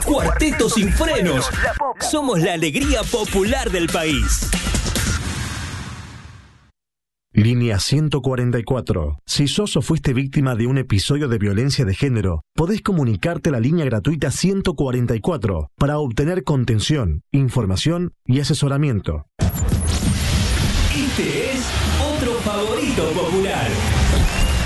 Cuarteto Sin Frenos. Somos la alegría popular del país. Línea 144. Si sos o fuiste víctima de un episodio de violencia de género, podés comunicarte a la línea gratuita 144 para obtener contención, información y asesoramiento. Este es otro favorito popular.